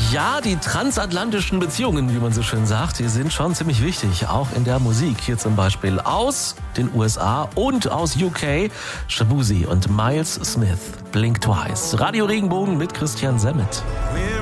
Ja, die transatlantischen Beziehungen, wie man so schön sagt, die sind schon ziemlich wichtig, auch in der Musik. Hier zum Beispiel aus den USA und aus UK, Shabuzi und Miles Smith, Blink Twice. Radio Regenbogen mit Christian Semmet.